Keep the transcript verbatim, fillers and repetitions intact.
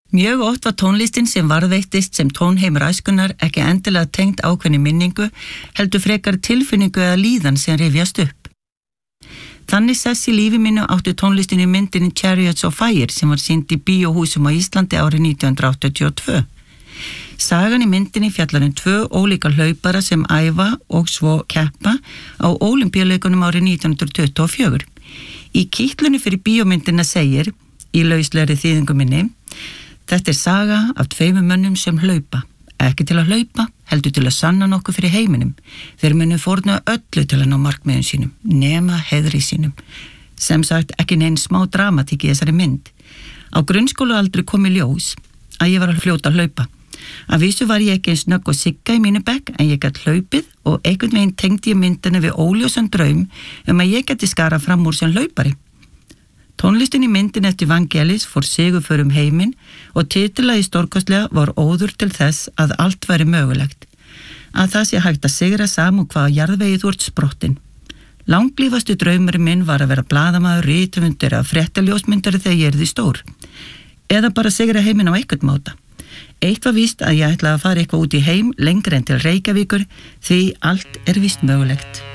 Mjög oft var tónlistin sem varðveittist sem tónheimur æskunnar ekki endilega tengt ákveðni minningu, heldur frekar tilfinningu eða líðan sem rifjast upp. Þannig sess í lífi mínu átti tónlistin í myndinni Chariots of Fire sem var sýnd í bíóhúsum á Íslandi árið nítján hundrað áttatíu og tvö. Sagan í myndinni fjallar um tvö ólíka hlaupara sem æfa og svo keppa á Ólympíuleikunum árið nítján hundruð tuttugu og fjögur. Í kítlunni fyrir bíómyndina segir, í lauslegri þýðingu minni, þetta er saga af tveimur mönnum sem hlaupa, ekki til að hlaupa, heldur til að sanna nokkuð fyrir heiminum. Þeir munu fórna öllu til að ná markmiðum sínum, nema heiðri sínum. Sem sagt ekki neinn smá dramatík í þessari mynd. Á grunnskólaaldri kom í ljós að ég var að fljóta að hlaupa. Að vísu var ég ekki eins snögg og Sigga í mínu bekk, en ég gat hlaupið og einhvern veginn tengdi ég myndina við óljósan draum um að ég geti skarað fram úr sem hlaupari. Tónlistin í myndin eftir Vangelis fór sigurför um heiminn og titilagi stórkostlega var óður til þess að allt væri mögulegt. Að það sé hægt að sigra saman hvaða jarðvegi þú ert sprottin. Langlífastu draumurinn minn var að vera blaðamaður, rithöfundur eða fréttaljósmyndari þegar ég yrði stór. Eða bara sigra heiminn á einhvern máta. Eitt var víst að ég ætlaði að fara eitthvað út í heim lengra en til Reykjavíkur því allt er víst mögulegt.